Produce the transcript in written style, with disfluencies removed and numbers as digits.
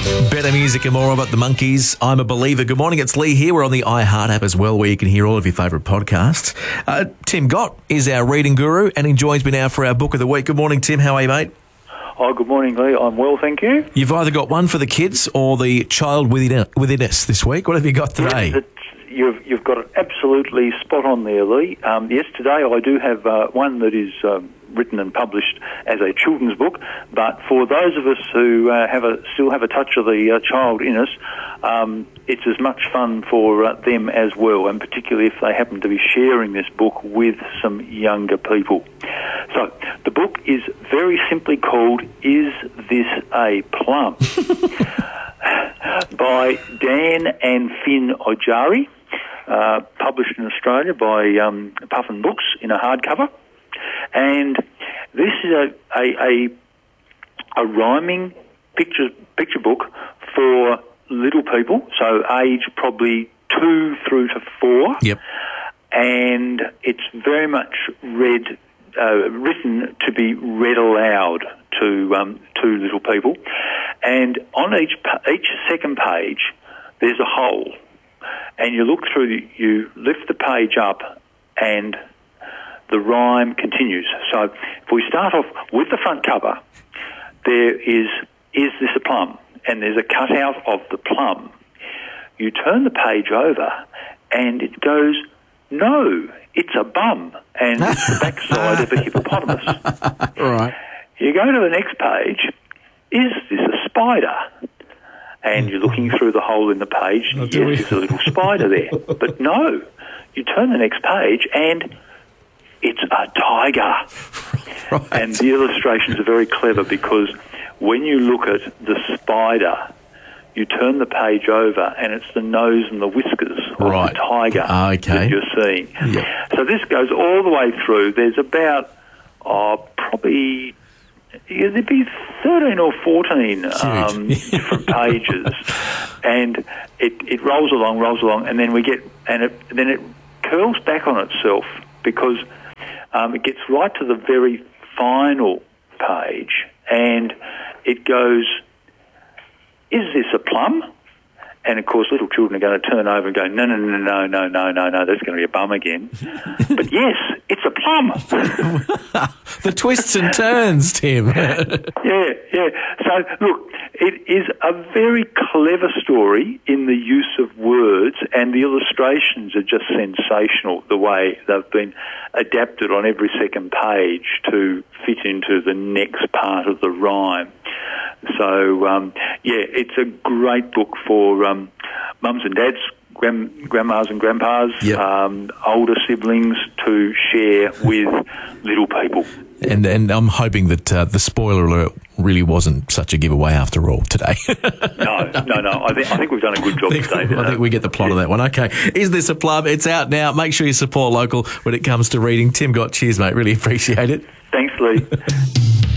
Better music and more about the Monkees. I'm a Believer. Good morning, it's Lee here. We're on the iHeart app as well, where you can hear all of your favourite podcasts. Tim Gott is our reading guru, and he joins me now for our book of the week. Good morning, Tim. How are you, mate? Oh, good morning, Lee. I'm well, thank you. You've either got one for the kids or the child within us this week. What have you got today? You've got it absolutely spot on there, Lee. Yes, today I do have one that is written and published as a children's book, but for those of us who still have a touch of the child in us, it's as much fun for them as well, and particularly if they happen to be sharing this book with some younger people. So, the book is very simply called Is This a Plum? By Dan and Finn Ojari, published in Australia by Puffin Books in a hardcover. And this is a rhyming picture book for little people, so age probably 2 through to 4. Yep. And it's very much written to be read aloud to little people. And on each second page, there's a hole, and you look through. You lift the page up, and the rhyme continues. So if we start off with the front cover, there is this a plum? And there's a cutout of the plum. You turn the page over and it goes, no, it's a bum. And it's the backside of a hippopotamus. Right. You go to the next page, is this a spider? And you're looking through the hole in the page, yes, there's a little spider there. But no, you turn the next page and it's a tiger. Right. And the illustrations are very clever because when you look at the spider, you turn the page over and it's the nose and the whiskers of the tiger that you're seeing. Yeah. So this goes all the way through. There's about probably there'd be 13 or 14 different pages, and it rolls along, and then then it curls back on itself because it gets right to the very final page, and it goes, is this a plum? And, of course, little children are going to turn over and go, no, that's going to be a bum again. But, yes, it's a plum. The twists and turns, Tim. Yeah. So, look, it is a very clever story in the use of words, and the illustrations are just sensational, the way they've been adapted on every second page to fit into the next part of the rhyme. So, it's a great book for mums and dads, grandmas and grandpas, older siblings to share with little people. And I'm hoping that the spoiler alert really wasn't such a giveaway after all today. No. I think we've done a good job today. I think we get the plot of that one. Okay. Is This a Plum? It's out now. Make sure you support local when it comes to reading. Tim Gott, cheers, mate. Really appreciate it. Thanks, Lee.